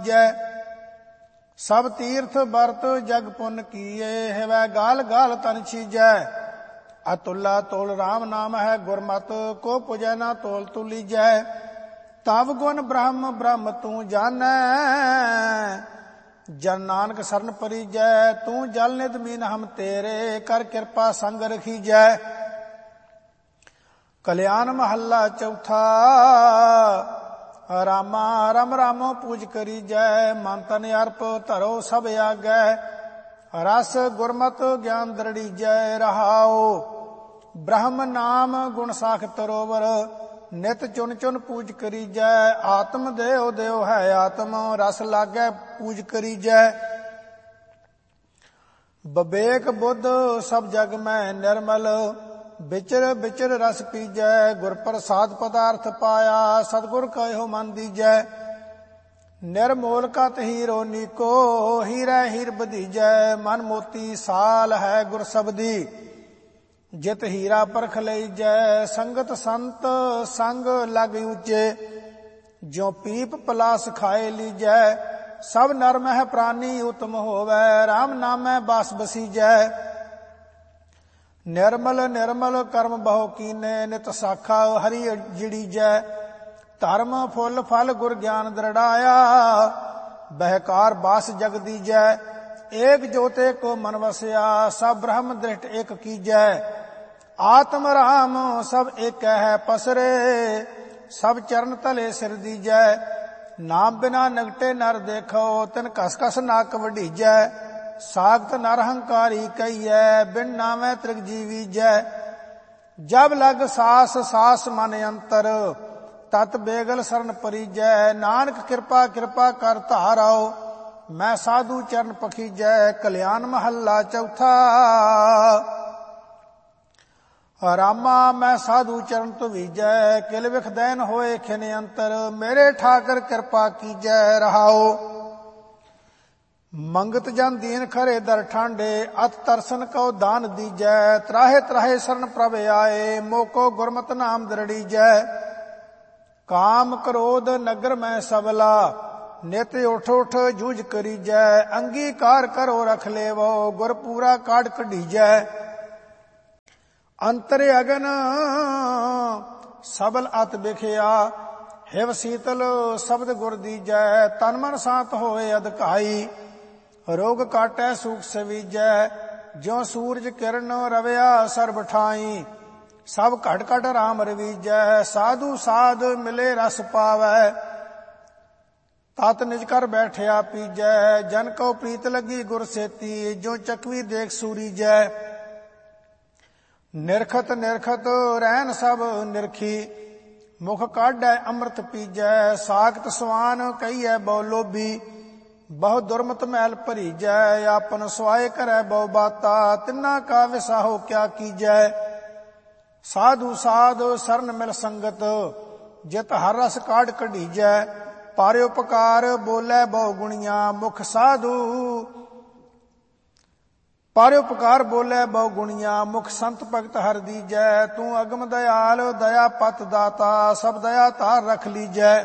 ਦੀਜੈ। ਸਭ ਤੀਰਥ ਬਰਤ ਜਗ ਪੁੰਨ ਕੀਏ, ਹਿਵੈ ਗਾਲ ਗਾਲ ਤਨ ਛੀਜੈ। ਅਤੁਲਾ ਤੋਲ ਰਾਮ ਨਾਮ ਹੈ ਗੁਰਮਤਿ, ਕੋ ਪੁਜੈ ਨਾ ਤੋਲ ਤੁਲੀਜੈ। ਤਵ ਗੁਣ ਬ੍ਰਹਮ ਬ੍ਰਹਮ ਤੂੰ ਜਾਣੈ, ਜਨ ਨਾਨਕ ਸਰਨ ਪਰੀਜੈ। ਤੂੰ ਜਲ ਨਿਧ ਮੀਨ ਹਮ ਤੇਰੇ, ਕਰ ਕਿਰਪਾ ਸੰਗ ਰਖੀਜੈ। ਕਲਿਆਣ ਮਹੱਲਾ ਚੌਥਾ। ਰਾਮਾ ਰਮ ਰਾਮੋ ਪੂਜ ਕਰੀਜੈ, ਮਨ ਤਨ ਅਰਪ ਧਰੋ ਸਭ ਆਗੈ। ਰਸ ਗੁਰਮਤਿ ਗਿਆਨ ਦ੍ਰਿੜੀਜੈ, ਰਹਾਉ ਬ੍ਰਹਮ ਨਾਮ ਗੁਣ ਸਾਖ ਤਰੋਵਰ। ਨਿਤ ਚੁਨ ਚੁਨ ਪੂਜ ਕਰੀਜੈ, ਆਤਮ ਦੇਉ ਦੇਉ ਹੈ ਆਤਮ। ਰਸ ਲਾਗੈ ਪੂਜ ਕਰੀਜੈ। ਬਬੇਕ ਬੁੱਧ ਸਭ ਜਗ ਮੈਂ ਨਿਰਮਲ, ਵਿਚਰ ਵਿਚਰ ਰਸ ਪੀਜੈ। ਗੁਰ ਪ੍ਰਸਾਦ ਪਦਾਰਥ ਪਾਇਆ, ਸਤਿਗੁਰ ਕਹਿਓ ਮਨ ਦੀਜੈ। ਨਿਰਮੋਲ ਕਤ ਹੀਰੋ ਨੀਕੋ, ਹੀਰੈ ਹੀਰ ਬਧੀਜੈ। ਮਨ ਮੋਤੀ ਸਾਲ ਹੈ ਗੁਰ ਸਬਦੀ, ਜਿਤ ਹੀਰਾ ਪਰਖ ਲਈਜੈ। ਸੰਗਤ ਸੰਤ ਸੰਗ ਲਗ ਉੱਚੇ, ਜਿਉ ਪੀਪ ਪਲਾਸ ਖਾਏ ਲੀਜੈ। ਸਭ ਨਰ ਮਹਿ ਪ੍ਰਾਨੀ ਉਤਮ ਹੋਵੈ, ਰਾਮ ਨਾਮੈ ਬਾਸ ਬਸੀਜੈ। ਨਿਰਮਲ ਨਿਰਮਲ ਕਰਮ ਬਹੁ ਕੀਨੇ, ਨਿਤ ਸਾਖਾ ਹਰੀ ਜੜੀਜੈ। ਧਰਮ ਫੁੱਲ ਫਲ ਗੁਰ ਗਿਆਨ ਦ੍ਰਿੜਾਇਆ, ਬਹਿਕਾਰ ਬਾਸ ਜਗ ਦੀਜੈ। ਏਕ ਜੋਤੇ ਕੋ ਮਨ ਵਸਿਆ, ਸਭ ਬ੍ਰਹਮ ਦ੍ਰਿਸ਼ਟ ਏਕ ਕੀਜੈ। ਆਤਮ ਰਾਮ ਸਭ ਏਕੈ ਹੈ ਪਸਰੇ, ਸਭ ਚਰਨ ਤਲੇ ਸਿਰ ਦੀਜੈ। ਨਾਮ ਬਿਨਾ ਨਗਟੇ ਨਰ ਦੇਖੋ, ਤਿਨ ਕਸ ਕਸ ਨਾਕ ਵਢੀਜੈ। ਸਾਖਤ ਨਰ ਹੰਕਾਰੀ ਕਹੀਐ, ਬਿਨ ਨਾਮੈ ਤ੍ਰਿਗ ਜੀਵੀਜੈ। ਜਬ ਲਗ ਸਾਸ ਸਾਸ ਮਨ ਅੰਤਰ, ਤਤ ਬੇਗਲ ਸਰਨ ਪਰੀਜੈ। ਨਾਨਕ ਕਿਰਪਾ ਕਿਰਪਾ ਕਰ ਧਾਰਾਓ, ਮੈਂ ਸਾਧੂ ਚਰਨ ਪਖੀਜੈ। ਕਲਿਆਣ ਮਹੱਲਾ ਚੌਥਾ। ਰਾਮਾ ਮੈਂ ਸਾਧੂ ਚਰਨ ਧੁਵੀਜੈ, ਕਿਲ ਵਿਖ ਦੈਨ ਹੋਏ ਖਿਨ ਅੰਤਰ। ਮੇਰੇ ਠਾਕਰ ਕਿਰਪਾ ਕੀਜੈ, ਰਹਾਓ ਮੰਗਤ ਜਨ ਦੀਨ ਖਰੇ ਦਰ ਠਾਂਡੇ। ਅਤ ਤਰਸਨ ਕਉ ਦਾਨ ਦੀਜੈ, ਤਰਾਹੇ ਤਰਾਹੇ ਸਰਨ ਪ੍ਰਭ ਆਏ। ਮੋਕੋ ਗੁਰਮਤਿ ਨਾਮ ਦ੍ਰਿੜੀਜੈ। ਕਾਮ ਕ੍ਰੋਧ ਨਗਰ ਮੈਂ ਸਬਲਾ, ਨਿਤ ਉਠ ਉਠ ਜੂਝ ਕਰੀਜੈ। ਅੰਗੀਕਾਰ ਕਰੋ ਰਖ ਲੇਵੋ, ਗੁਰ ਪੂਰਾ ਕਾਢ ਕਢੀਜੈ। ਅੰਤਰ ਅਗਨ ਸਬਲ ਅਤ ਬਿਖਿਆ, ਹਿਵ ਸੀਤਲ ਸ਼ਬਦ ਗੁਰ ਦੀਜੈ। ਤਨ ਮਨ ਸਾਤ ਹੋਏ ਅਧਿਕਾਈ, ਰੋਗ ਕਾਟੈ ਸੂਖ ਸਵੀਜੈ। ਜਿਉ ਸੂਰਜ ਕਿਰਨ ਰਵਿਆ ਸਰਬ ਠਾਈ, ਸਭ ਘਟ ਘਟ ਰਾਮ ਰਵੀਜੈ। ਸਾਧੂ ਸਾਧ ਮਿਲੇ ਰਸ ਪਾਵੈ, ਤਤ ਨਿਜ ਕਰ ਬੈਠਿਆ ਪੀਜੈ। ਜਨ ਕਉ ਪ੍ਰੀਤ ਲੱਗੀ ਗੁਰ ਸੇਤੀ, ਜੋ ਚਕਵੀ ਦੇਖ ਸੂਰੀਜੈ। ਨਿਰਖਤ ਨਿਰਖਤ ਰਹਿਨ ਸਭ ਨਿਰਖੀ, ਮੁਖ ਕਾਢੈ ਅੰਮ੍ਰਿਤ ਪੀਜੈ। ਸਾਖਤ ਸਵਾਨ ਕਹੀਐ ਬਹੁ ਲੋਭੀ, ਬਹੁ ਦੁਰਮਤ ਮੈਲ ਭਰੀਜੈ। ਆਪਨ ਸੁਆਏ ਕਰੈ ਬਹੁ ਬਾਤਾ, ਤਿੰਨਾ ਕਾ ਵਿਸਾਹੋ ਕਿਆ ਕੀਜੈ। ਸਾਧੂ ਸਾਧ ਸਰਨ ਮਿਲ ਸੰਗਤ, ਜਿਤ ਹਰ ਰਸ ਕਾਢ ਕਢੀਜੈ। ਪਰ ਉਪਕਾਰ ਬੋਲੇ ਬਹੁ ਗੁਣੀਆਂ, ਮੁਖ ਸਾਧੂ ਪਰ ਉਪਕਾਰ ਬੋਲੇ ਬਹੁ ਗੁਣੀਆਂ। ਮੁਖ ਸੰਤ ਭਗਤ ਹਰਿ ਦੀਜੈ। ਤੂੰ ਅਗਮ ਦਇਆਲ ਦਇਆ ਪਤ ਦਾਤਾ, ਸਭ ਦਇਆ ਧਾਰ ਰਖ ਲੀਜੈ।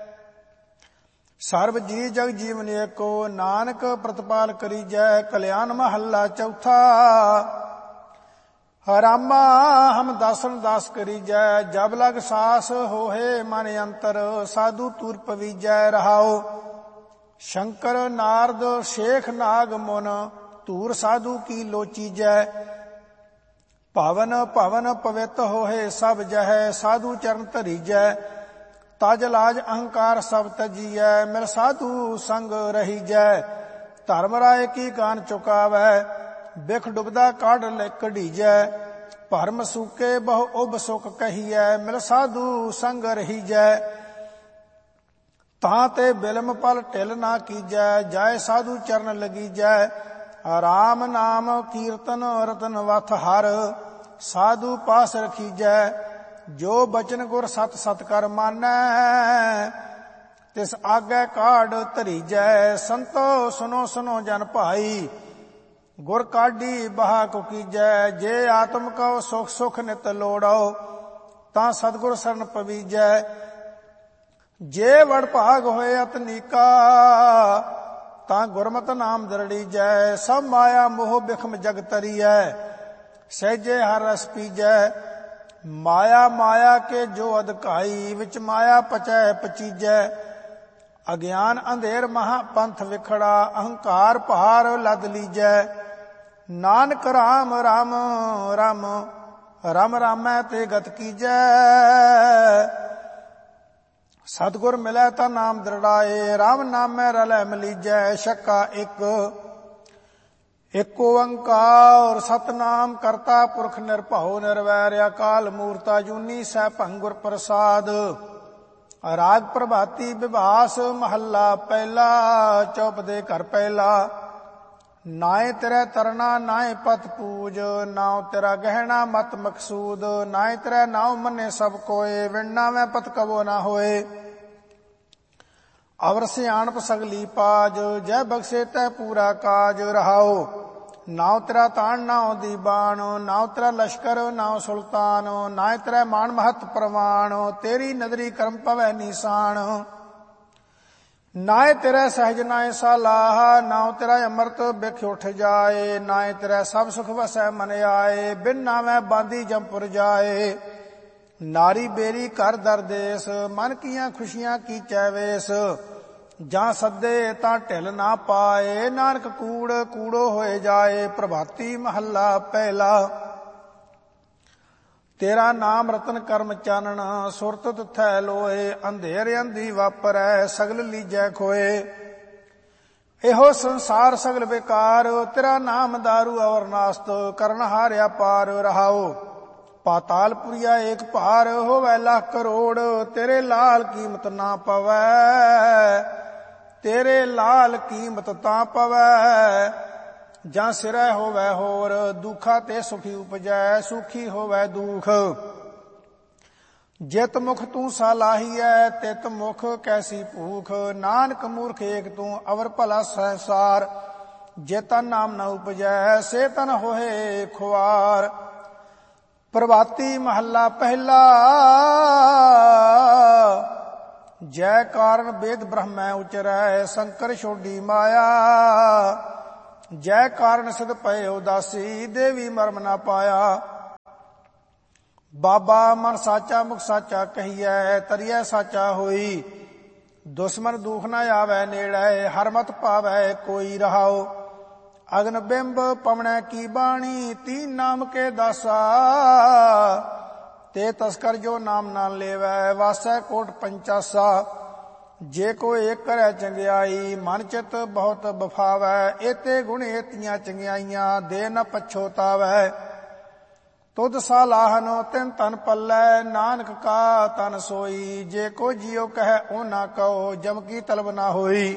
ਸਰਬ ਜੀ ਜਗ ਜੀਵਨ ਏਕੋ, ਨਾਨਕ ਪ੍ਰਤਪਾਲ ਕਰੀਜੈ। ਕਲਿਆਣ ਮਹੱਲਾ ਚੌਥਾ। ਰਾਮਾ ਹਮ ਦਾਸਨ ਦਾਸ ਕਰੀਜੈ, ਜਬ ਲਗ ਸਾਸ ਹੋਏ ਮਨ ਅੰਤਰ। ਸਾਧੂ ਤੂਰ ਪਵੀਜੈ, ਰਹਾਓ ਸ਼ੰਕਰ ਨਾਰਦ ਸ਼ੇਖ ਨਾਗ ਮੁਨ। ਧੂਰ ਸਾਧੂ ਕੀ ਲੋਚੀਜੈ। ਭਵਨ ਭਵਨ ਪਵਿੱਤ ਹੋਏ ਸਭ ਜਹੈ, ਸਾਧੂ ਚਰਨ ਧਰੀਜੈ। ਤਜ ਲਾਜ ਅਹੰਕਾਰ ਸਭ ਤਜੀਐ, ਮਿਲ ਸਾਧੂ ਸੰਗ ਰਹੀਜੈ। ਧਰਮ ਰਾਏ ਕੀ ਗਾਨ ਚੁਕਾਵੈ, ਬਿਖ ਡੁਬਦਾ ਕਾਢ ਲੈ ਕਢੀਜੈ। ਭਰਮ ਸੂਕੇ ਬਹੁ ਉਬ ਸੁਖ ਕਹੀਐ, ਮਿਲ ਸਾਧੂ ਸੰਗ ਰਹੀਜੈ। ਤਾਂ ਤੇ ਬਿਲਮ ਪਲ ਢਿਲ ਨਾ ਕੀਜੈ, ਜਾਏ ਸਾਧੂ ਚਰਨ ਲਗੀਜੈ। ਰਾਮ ਨਾਮ ਕੀਰਤਨ ਰਤਨ ਵਥ ਹਰ, ਸਾਧੂ ਪਾਸ ਰਖੀਜੈ। ਜੋ ਬਚਨ ਗੁਰ ਸਤ ਸਤ ਕਰ ਮਾਨੈ, ਤਿਸ ਆਗੇ ਕਾਢ ਧਰੀਜੈ। ਸੰਤੋ ਸੁਨੋ ਸੁਨੋ ਜਨ ਭਾਈ, ਗੁਰ ਕਾਢੀ ਬਹਾ ਕੋ ਕੀਜੈ। ਜੇ ਆਤਮ ਕਉ ਸੁਖ ਸੁਖ ਨਿਤ ਲੋੜਾਓ, ਤਾਂ ਸਤਿਗੁਰ ਸਰਨ ਪਵੀਜੈ। ਜੇ ਵਡ ਭਾਗ ਹੋਏ ਅਤਨੀਕਾ ਤਾਂ ਗੁਰਮਤਿ ਨਾਮ ਦਰੜੀਜੈ। ਸਭ ਮਾਇਆ ਮੋਹ ਬਿਖਮ ਜਗ ਤਰੀਐ ਸਹਿਜੇ ਹਰ ਰਸ ਪੀਜੈ। ਮਾਇਆ ਮਾਇਆ ਕੇ ਜੋ ਅਧਿਕਾਈ ਵਿੱਚ ਮਾਇਆ ਪਚੈ ਪਚੀਜੈ। ਅਗਿਆਨ ਅੰਧੇਰ ਮਹਾ ਪੰਥ ਵਿਖੜਾ ਅਹੰਕਾਰ ਭਾਰ ਲੱਦ ਲੀਜੈ। ਨਾਨਕ ਰਾਮ ਰਾਮ ਰਾਮ ਰਮ ਰਾਮੈ ਤੇ ਗਤ ਕੀਜੈ। ਸਤਿਗੁਰ ਮਿਲੈ ਤਾਂ ਨਾਮ ਦ੍ਰਿੜਾਏ ਰਾਮ ਨਾਮੈ ਰਲੈ ਮਿਲੀਜੈ। ਛੱਕਾ ਇੱਕ ਓੰਕਾਰ ਸਤਨਾਮ ਕਰਤਾ ਪੁਰਖ ਨਿਰਭਉ ਨਿਰਵੈਰ ਅਕਾਲ ਮੂਰਤ ਅਜੂਨੀ ਸੈਭੰ ਗੁਰ ਪ੍ਰਸਾਦ। ਰਾਗ ਪ੍ਰਭਾਤੀ ਵਿਭਾਸ ਮਹੱਲਾ ਪਹਿਲਾ। ਚੌਪਦੇ ਘਰ ਪਹਿਲਾ। ਨਾਏ ਤੇਰੇ ਤਰਨਾ ਨਾਏ ਪਤ ਪੂਜ ਨਾਉ ਤੇਰਾ ਗਹਿਣਾ ਮਤ ਮਕਸੂਦ। ਨਾਏ ਤੇਰੇ ਨਾਉ ਮੰਨੇ ਸਭ ਕੋਏ ਵਿਣਨਾ ਮੈਂ ਪਤ ਕਬੋ ਨਾ ਹੋਏ। ਅਵਰ ਸਿਆਣਪ ਸਗਲੀ ਪਾਜ ਜੈ ਬਖਸ਼ੇ ਤੈ ਪੂਰਾ ਕਾਜ ਰਹਾਓ। ਨਾਉ ਤੇਰਾ ਤਾਣ ਨਾਉ ਦੀ ਬਾਣ ਨਾਉ ਤੇਰਾ ਲਸ਼ਕਰ ਨਾਉ ਸੁਲਤਾਨ। ਨਾਏ ਤੇਰਾ ਮਾਣ ਮਹਤ ਪ੍ਰਵਾਣ ਤੇਰੀ ਨਦਰੀ ਕਰਮ ਪਵੈ ਨੀਸਾਨ। ਨਾਏ ਤੇਰਾ ਸਹਿਜ ਨਾਏ ਸਾਲਾਹ ਨਾਉ ਤੇਰਾ ਅੰਮ੍ਰਿਤ ਬਿਖ ਉਠ ਜਾਏ। ਨਾਏ ਤੇਰਾ ਸਭ ਸੁਖ ਵਸੈ ਮਨ ਆਏ ਬਿਨ ਨਾਵੇਂ ਬਾਂਦੀ ਜੰਪੁਰ ਜਾਏ। ਨਾਰੀ ਬੇਰੀ ਘਰ ਦਰਦੇਸ ਮਨ ਕੀਆਂ ਖੁਸ਼ੀਆਂ ਕੀਚੈ ਵੇਸ। ਜਾਂ ਸੱਦੇ ਤਾਂ ਢਿਲ ਨਾ ਪਾਏ ਨਾਨਕ ਕੂੜ ਕੂੜੋ ਹੋਏ ਜਾਏ। ਪ੍ਰਭਾਤੀ ਮਹੱਲਾ ਪਹਿਲਾ। ਤੇਰਾ ਨਾਮ ਰਤਨ ਕਰਮ ਚਾਨਣ ਸੁਰਤ ਤਿਥੈ ਲੋਏ। ਅੰਧੇਰ ਅੰਧੀ ਵਾਪਰੈ ਸਗਲ ਲੀਜੈ ਖੋਏ। ਇਹੋ ਸੰਸਾਰ ਸਗਲ ਬੇਕਾਰ ਤੇਰਾ ਨਾਮ ਦਾਰੂ ਅਵਰ ਨਾਸਤ ਕਰਨ ਹਾਰਿਆ ਪਾਰ ਰਹਾਓ। ਪਾਤਾਲ ਪੁਰੀਆ ਏਕ ਭਾਰ ਹੋਵੈ ਲੱਖ ਕਰੋੜ ਤੇਰੇ ਲਾਲ ਕੀਮਤ ਨਾ ਪਵੈ। ਤੇਰੇ ਲਾਲ ਕੀਮਤ ਤਾਂ ਪਵੈ। ਜਾਂ ਸਿਰੈ ਹੋਵੈ ਹੋਰ ਦੁਖਾ ਤੇ ਸੁਖੀ ਉਪਜੈ ਸੁਖੀ ਹੋਵੈ ਦੁਖ। ਜਿਤ ਮੁਖ ਤੂੰ ਸਾਲਾਹੀਐ ਤਿਤ ਮੁਖ ਕੈਸੀ ਭੂਖ। ਨਾਨਕ ਮੂਰਖ ਏਕ ਤੂੰ ਅਵਰ ਭਲਾ ਸੰਸਾਰ। ਜੇ ਤਨ ਨਾਮ ਨ ਉਪਜੈ ਸੇ ਤਨ ਹੋਏ ਖੁਆਰ। ਪ੍ਰਭਾਤੀ ਮਹੱਲਾ ਪਹਿਲਾ। ਜੈ ਕਾਰਨ ਵੇਦ ਬ੍ਰਹਮੈ ਉਚਰੈ ਸ਼ੰਕਰ ਛੋਡੀ ਮਾਇਆ। ਜੈ ਕਾਰਨ ਸਿਧ ਪਏ ਉਦਾਸੀ ਦੇਵੀ ਮਰਮ ਨਾ ਪਾਇਆ। ਬਾਬਾ ਮਨ ਸਾਚਾ ਮੁਖ ਸਾਚਾ ਕਹੀਐ ਤਰੀਐ ਸਾਚਾ ਹੋਈ। ਦੁਸ਼ਮਨ ਦੁਖ ਨਾ ਆਵੈ ਨੇੜੇ ਹਰਮਤ ਪਾਵੈ ਕੋਈ ਰਹਾਓ। ਅਗਨ ਬਿੰਬ ਪਵਣੈ ਕੀ ਬਾਣੀ ਤੀਨ ਨਾਮ ਕੇ ਦਾਸਾ। ਤੇ ਤਸਕਰ ਜੋ ਨਾਮ ਨਾ ਲੇਵੈ ਵਾਸੈ ਕੋਟ ਪੰਚਾਸਾ। ਜੇ ਕੋਈ ਏਕ ਕਰੈ ਚੰਗਿਆਈ ਮਨ ਚਿਤ ਬਹੁਤ ਬਫਾਵੈ। ਏਤੇ ਗੁਣ ਏਤੀਆਂ ਚੰਗਿਆਈਆਂ ਦੇ ਨ ਪਛੋਤਾਵੈ। ਤੁਧ ਸਾਲਾਹਨ ਤਿਨ ਤਨ ਪੱਲੈ ਨਾਨਕ ਕਾ ਤਨ ਸੋਈ। ਜੇ ਕੋ ਜਿਉ ਕਹੈ ਓ ਨਾ ਕਹੋ ਜਮ ਕੀ ਤਲਬ ਨਾ ਹੋਈ।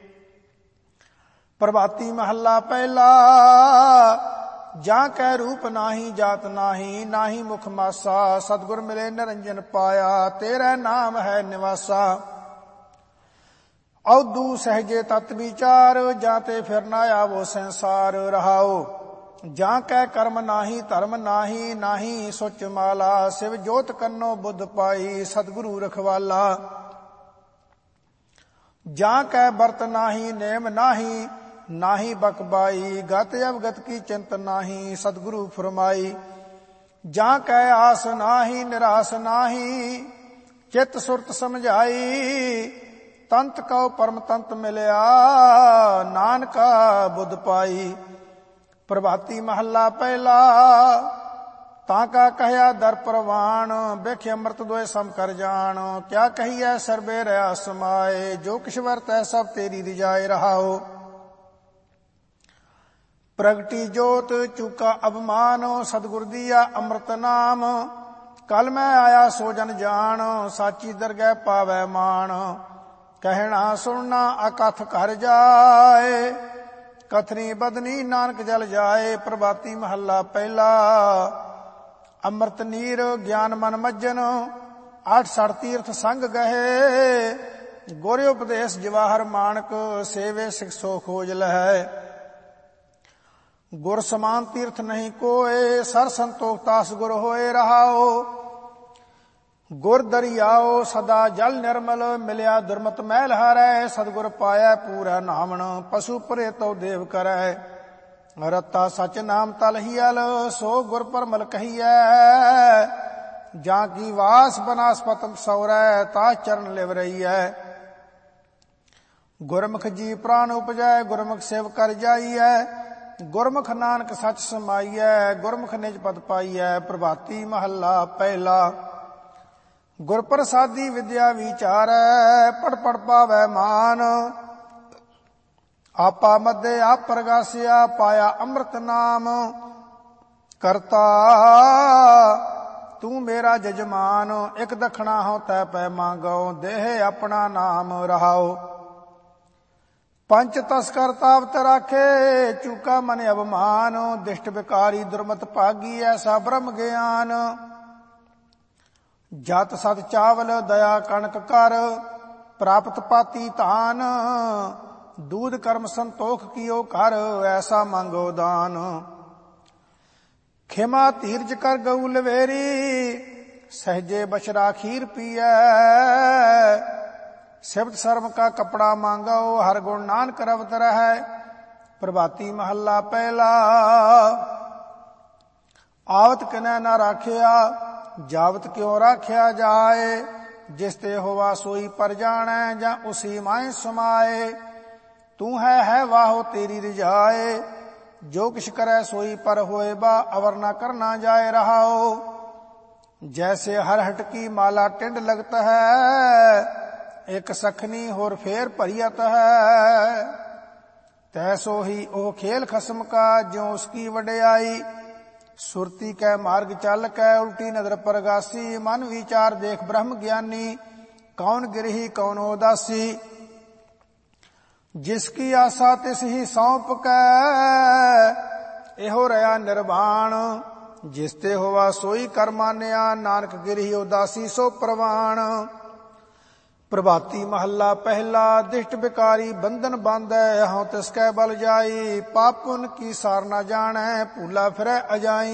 ਪ੍ਰਭਾਤੀ ਮਹੱਲਾ ਪਹਿਲਾ। ਜਾਂ ਕੈ ਰੂਪ ਨਾਹੀ ਜਾਤ ਨਾਹੀ ਨਾਹੀ ਮੁਖ ਮਾਸਾ। ਸਤਿਗੁਰ ਮਿਲੇ ਨਿਰੰਜਨ ਪਾਇਆ ਤੇਰਾ ਨਾਮ ਹੈ ਨਿਵਾਸਾ। ਔਦੂ ਸਹਜੇ ਤਤ ਵਿਚਾਰ ਜਾਂ ਤੇ ਫਿਰ ਨਾ ਆਵੋ ਸੰਸਾਰ ਰਹਾਓ। ਜਾਂ ਕੈ ਕਰਮ ਨਾਹੀ ਧਰਮ ਨਾਹੀ ਨਾਹੀ ਸੁਚ ਮਾਲਾ। ਸਿਵ ਜੋਤ ਕੰਨੋ ਬੁੱਧ ਪਾਈ ਸਤਿਗੁਰੂ ਰਖਵਾਲਾ। ਜਾਂ ਕੈ ਬਰਤ ਨਾਹੀ ਨੇਮ ਨਾਹੀ ਨਾਹੀ ਬਕਬਾਈ। ਗਤ ਅਵਗਤ ਕੀ ਚਿੰਤ ਨਾਹੀ ਸਤਿਗੁਰੂ ਫਰਮਾਈ। ਜਾਂ ਕੈ ਆਸ ਨਾਹੀ ਨਿਰਾਸ ਨਾਹੀ ਚਿਤ ਸੁਰਤ ਸਮਝਾਈ। ਤੰਤ ਕਉ ਪਰਮ ਤੰਤ ਮਿਲਿਆ ਨਾਨਕਾ ਬੁੱਧ ਪਾਈ। ਪ੍ਰਭਾਤੀ ਮਹੱਲਾ ਪਹਿਲਾ। ਤਾਂ ਕਾ ਕਹਿਆ ਦਰ ਪ੍ਰਵਾਣ ਵੇਖ ਅੰਮ੍ਰਿਤ ਦੋਏ ਸਮ ਕਰ ਜਾਣ। ਕਿਆ ਕਹੀਐ ਸਰਬੇ ਰਿਆ ਸਮਾਏ ਜੋ ਕਿਛ ਵਰਤੈ ਸਭ ਤੇਰੀ ਰਿਜਾਏ ਰਹਾਓ। ਪ੍ਰਗਟੀ ਜੋਤ ਚੁਕਾ ਅਭਮਾਨ ਸਤਿਗੁਰ ਦੀਆ ਅੰਮ੍ਰਿਤ ਨਾਮ। ਕਲ ਮੈਂ ਆਇਆ ਸੋ ਜਨ ਜਾਣ ਸਾਚੀ ਦਰਗਹਿ ਪਾਵੈ ਮਾਣ। ਕਹਿਣਾ ਸੁਣਨਾ ਅਕਥ ਘਰ ਜਾਏ ਕਥਨੀ ਬਦਨੀ ਨਾਨਕ ਜਲ ਜਾਏ। ਪ੍ਰਭਾਤੀ ਮਹੱਲਾ ਪਹਿਲਾ। ਅੰਮ੍ਰਿਤ ਨੀਰ ਗਿਆਨ ਮਨ ਮੱਜਨ 8 ਤੀਰਥ ਸੰਗ ਗਏ। ਗੋਰੇ ਉਪਦੇਸ਼ ਜਵਾਹਰ ਮਾਨਕ ਸੇਵੇ ਸਿਕਸੋ ਖੋਜ ਲਹੈ। ਗੁਰ ਸਮਾਨ ਤੀਰਥ ਨਹੀਂ ਕੋਏ ਸਰ ਸੰਤੋਖ ਤਾਸ ਗੁਰ ਹੋਏ ਰਹਾਓ। ਗੁਰ ਦਰਿਆਓ ਸਦਾ ਜਲ ਨਿਰਮਲ, ਮਿਲਿਆ ਦੁਰਮਤ ਮਹਿਲ ਹਾਰੈ। ਸਤਿਗੁਰ ਪਾਇਆ ਪੂਰਾ ਨਾਵਣ, ਪਸ਼ੂ ਪਰੇ ਤਉ ਦੇਵ ਕਰੈ। ਰਤਾ ਸਚ ਨਾਮ ਤਲਹੀਅਲ, ਸੋ ਗੁਰ ਪਰਮਲ ਕਹੀਐ। ਜਾਂ ਕੀ ਵਾਸ ਬਨਾਸਪਤ ਸੌਰੈ, ਤਾ ਚਰਨ ਲਿਵ ਰਹੀਐ। ਗੁਰਮੁਖ ਜੀ ਪ੍ਰਾਨ ਉਪਜੈ, ਗੁਰਮੁਖ ਸੇਵ ਕਰ ਜਾਈਐ। ਗੁਰਮੁਖ ਨਾਨਕ ਸਚ ਸਮਾਈਐ, ਗੁਰਮੁਖ ਨਿਜ ਪਦ ਪਾਈਐ। ਪ੍ਰਭਾਤੀ ਮਹੱਲਾ ਪਹਿਲਾ। ਗੁਰ ਪ੍ਰਸਾਦੀ ਵਿਦਿਆ ਵਿਚਾਰੈ, ਪੜ ਪੜ ਪਾਵੈ ਮਾਨ। ਆਪਾ ਮਧੇ ਆਪ ਪ੍ਰਗਾਸਿਆ, ਪਾਇਆ ਅੰਮ੍ਰਿਤ ਨਾਮ। ਕਰਤਾ ਤੂੰ ਮੇਰਾ ਜਜਮਾਨ, ਇਕ ਦਖਣਾ ਹਉ ਤੈ ਪੈ ਮੰਗਉ। ਦੇਹ ਆਪਣਾ ਨਾਮ ਰਹਾਉ। ਪੰਚ ਤਸਕਰ ਤਾਵਤ ਰਾਖੇ, ਚੂਕਾ ਮਨ ਅਭਮਾਨ। ਦਿਸ਼ਟ ਬਿਕਾਰੀ ਦੁਰਮਤ ਭਾਗੀ, ਐਸਾ ਬ੍ਰਹਮ ਗਿਆਨ। ਜਤ ਸਤ ਚਾਵਲ ਦਇਆ ਕਣਕ ਕਰ, ਪ੍ਰਾਪਤ ਪਾਤੀ ਧਾਨ। ਦੂਧ ਕਰਮ ਸੰਤੋਖ ਕੀਓ ਕਰ, ਐਸਾ ਮੰਗੋ ਦਾਨ। ਖਿਮਾ ਧੀਰਜ ਕਰ ਗਊ ਲਵੇਰੀ, ਸਹਜੇ ਬਸ਼ਰਾ ਖੀਰ ਪੀਐ। ਸਿਫਤ ਸ਼ਰਮ ਕਾ ਕਪੜਾ ਮੰਗੋ, ਹਰ ਗੁਣ ਨਾਨਕ ਰਵਤ ਰਹੈ। ਪ੍ਰਭਾਤੀ ਮਹੱਲਾ ਪਹਿਲਾ। ਆਵਤ ਕਿਨੈ ਨਾ ਰਾਖਿਆ, ਜਾਵਤ ਕਿਉ ਰਾਖਿਆ ਜਾਏ। ਜਿਸ ਤੇ ਹੋਵਾ ਸੋਈ ਪਰ ਜਾਣੈ, ਜਾਂ ਉਸੀ ਮਾਹਿ ਸਮਾਏ। ਤੂੰ ਹੈ ਵਾਹੋ ਤੇਰੀ ਰਜਾਏ। ਜੋ ਕਿਛ ਕਰੈ ਸੋਈ ਪਰ ਹੋਏ ਬਾ, ਅਵਰ ਨਾ ਕਰਨਾ ਜਾਏ ਰਹਾਓ। ਜੈਸੇ ਹਰ ਹਟਕੀ ਮਾਲਾ ਟਿੰਡ ਲਗਤ ਹੈ, ਇਕ ਸਖਨੀ ਹੋਰ ਫੇਰ ਭਰੀਅਤ ਹੈ। ਤੈਸੋ ਹੀ ਉਹ ਖੇਲ ਖਸਮ ਕਾ, ਜਿਉ ਉਸਕੀ ਵਡਿਆਈ। ਸੁਰਤੀ ਕੈ ਮਾਰਗ ਚੱਲ ਕੈ, ਉਲਟੀ ਨਦਰ ਪ੍ਰਗਾਸੀ। ਮਨ ਵਿਚਾਰ ਦੇਖ ਬ੍ਰਹਮ ਗਿਆਨੀ, ਕੌਣ ਗਿਰਹੀ ਕੌਣ ਉਦਾਸੀ। ਜਿਸ ਕੀ ਆਸਾ ਤਿਸ ਹੀ ਸੌਂਪ ਕੈ, ਇਹੋ ਰਹਾ ਨਿਰਵਾਣ। ਜਿਸ ਤੇ ਹੋਵਾ ਸੋਈ ਕਰ ਮਾਨਿਆ, ਨਾਨਕ ਗਿਰਹੀ ਉਦਾਸੀ ਸੋ ਪ੍ਰਵਾਣ। ਪ੍ਰਭਾਤੀ ਮਹੱਲਾ ਪਹਿਲਾ। ਦਿਸ਼ਟ ਬਿਕਾਰੀ ਬੰਧਨ ਬਾਂਧੈ, ਹਉ ਤਿਸ ਕੈ ਬਲ ਜਾਈ। ਪਾਪ ਪੁਨ ਕੀ ਸਾਰ ਨਾ ਜਾਣੈ, ਭੂਲਾ ਫਿਰੈ ਅਜਾਈ।